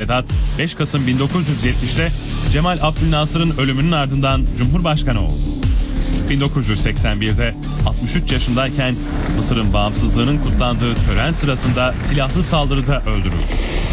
Sedat 5 Kasım 1970'te Cemal Abdülnasır'ın ölümünün ardından Cumhurbaşkanı oldu. 1981'de 63 yaşındayken Mısır'ın bağımsızlığının kutlandığı tören sırasında silahlı saldırıda öldürüldü.